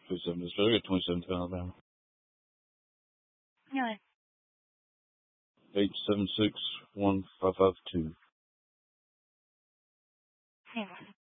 27 is I got 27th Alabama. Yeah. 876-1552. Yeah.